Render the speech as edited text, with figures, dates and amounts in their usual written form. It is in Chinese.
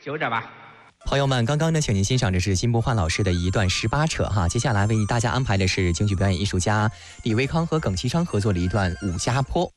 就这吧。 朋友们，刚刚呢，请您欣赏的是辛波焕老师的一段18扯哈。接下来为大家安排的是京剧表演艺术家李维康和耿其昌合作的一段武家坡。